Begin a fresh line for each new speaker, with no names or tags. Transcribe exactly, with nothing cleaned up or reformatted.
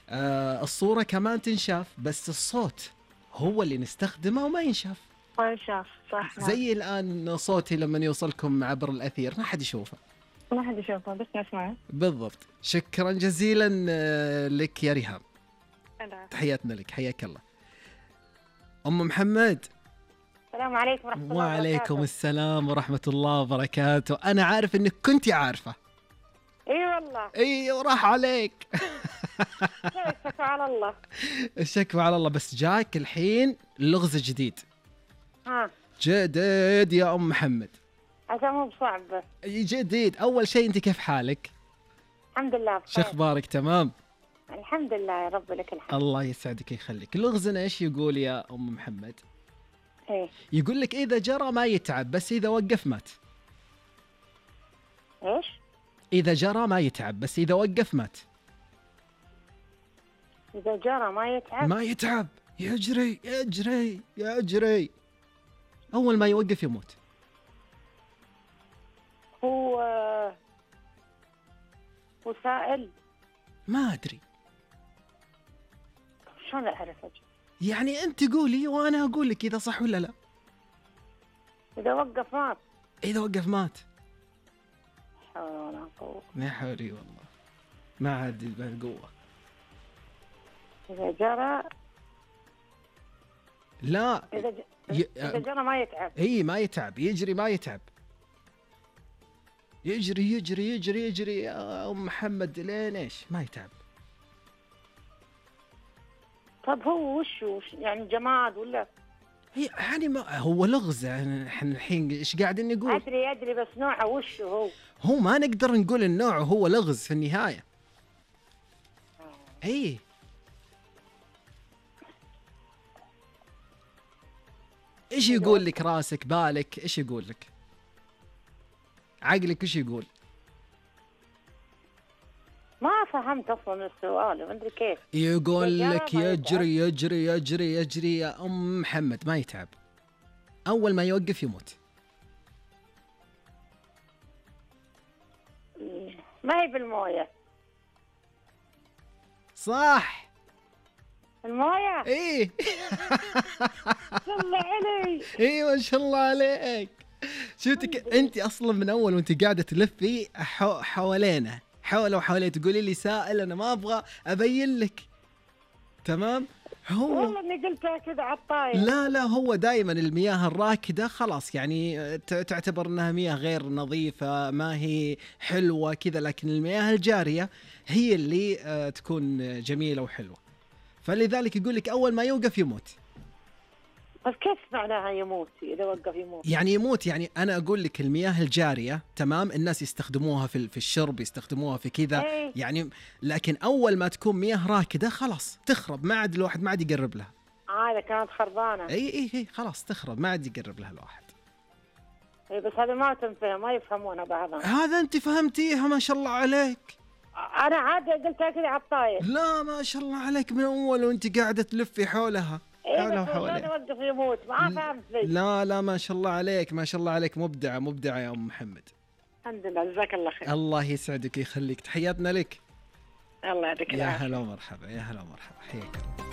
آه الصورة كمان تنشاف، بس الصوت هو اللي نستخدمه وما ينشاف.
ما ينشاف، صح. نعم.
زي الآن صوتي لما يوصلكم عبر الأثير ما حد يشوفه.
ما حد يشوفه بس نسمعه.
بالضبط. شكرا جزيلا آه، لك يا ريهام.
أنا.
تحياتنا لك، حياك الله. أم محمد.
السلام عليكم ورحمة الله وبركاته.
وعليكم السلام ورحمة الله وبركاته. أنا عارف إنك كنتي عارفة.
اي والله.
اي وراح عليك.
الشكوى على الله.
الشكوى على الله. بس جاك الحين لغز جديد.
ها.
جديد يا أم محمد.
عشان مو بصعب.
جديد. أول شيء أنت كيف حالك؟
الحمد لله بخير.
شو أخبارك؟ تمام؟
الحمد لله يا رب لك الحمد.
الله يسعدك يخليك. لغزنا إيش يقول يا أم محمد؟
ايه.
يقول لك إذا جرى ما يتعب، بس إذا وقف مات.
ايش؟
إذا جرى ما يتعب، بس إذا وقف مات.
إذا جرى ما يتعب.
ما يتعب، يجري يجري يجري، أول ما يوقف يموت.
هو هو سائل.
ما أدري.
شلون أعرف أجل؟
يعني أنت قولي وأنا أقول لك إذا صح ولا لا.
إذا وقف مات.
إذا وقف مات.
حول ولا قوة.
ما حولي والله ما عاد بالقوة.
إذا جرى.
لا.
إذا ج...
ي...
إذا جرى ما يتعب.
هي ما يتعب، يجري ما يتعب. يجري يجري يجري يجري يا أم محمد لين إيش ما يتعب.
طب هو وش وش يعني جماد ولا؟
هي يعني ما هو لغز. يعني احنا الحين ايش قاعدين نقول؟
أدري أدري بس نوعه وش هو؟
هو ما نقدر نقول النوع، هو لغز في النهاية. ايه. ايش يقول لك راسك بالك؟ ايش يقول لك عقلك؟ ايش يقول؟
ما فهمت أصلا السؤال، ما أدري كيف.
يقول لك يجري يجري يجري يجري يا أم محمد ما يتعب، أول ما يوقف يموت.
ما هي بالموية.
صح.
الموية.
ايه.
ما شاء الله علي.
ايه ما شاء الله عليك. شفتك انت اصلا من اول وانت قاعده تلفي حو... حوالينا حول وحوالي تقولي لي سائل، انا ما ابغى ابين لك. تمام. هو
والله اني قلتها كذا على الطاير.
لا لا هو دائما المياه الراكده خلاص يعني تعتبر انها مياه غير نظيفه، ما هي حلوه كذا، لكن المياه الجاريه هي اللي تكون جميله وحلوه. فلذلك يقول لك اول ما يوقف يموت.
بس كيف معناها يموت؟ إذا وقف يموت
يعني يموت يعني أنا أقول لك المياه الجارية تمام، الناس يستخدموها في في الشرب، يستخدموها في كذا
ايه.
يعني، لكن أول ما تكون مياه راكدة خلاص تخرب، ما عاد الواحد ما عاد يقرب لها.
عادة كانت خربانة.
أي أي أي خلاص تخرب، ما عاد يقرب لها الواحد.
اي بس هذا ما تنفهم، ما يفهمونها بعضهم.
هذا أنت فهمتيها ما شاء الله عليك.
أنا عادة قلتها كذا على الطاير.
لا ما شاء الله عليك من أول وأنت قاعدة تلفي حولها.
إيه بس وشلون يوقف يموت؟ ما فهمت لي.
لا لا ما شاء الله عليك ما شاء الله عليك، مبدعة مبدعة يا أم محمد.
الحمد لله جزاك الله خير.
الله يسعدك يخليك، تحياتنا لك.
الله يعطيك العافية.
يا هلا ومرحبا، يا هلا ومرحبا، حياك الله.